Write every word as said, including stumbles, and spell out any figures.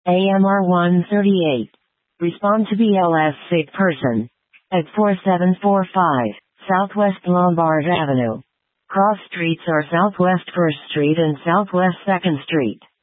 A M R one thirty-eight. Respond to B L S sick person. At four seven four five, Southwest Lombard Avenue. Cross streets are Southwest first Street and Southwest second Street.